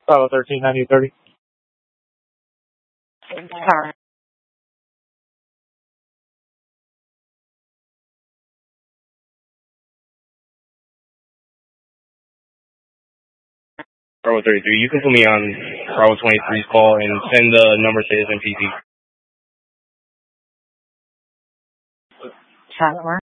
Bravo 13, 9030. Sorry. Bravo 33, you can put me on Bravo 23's call and send the number to his MPC. Tyler.